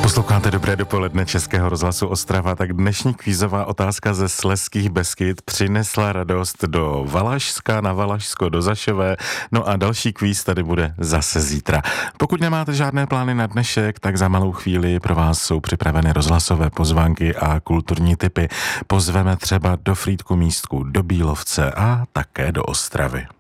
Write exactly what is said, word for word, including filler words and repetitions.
Posloucháte Dobré dopoledne Českého rozhlasu Ostrava, tak dnešní kvízová otázka ze Slezských Beskyd přinesla radost do Valašska, na Valašsko, do Zašové, no a další kvíz tady bude zase zítra. Pokud nemáte žádné plány na dnešek, tak za malou chvíli pro vás jsou připraveny rozhlasové pozvánky a kulturní tipy. Pozveme třeba do Frýdku Místku, do Bílovce a také do Ostravy.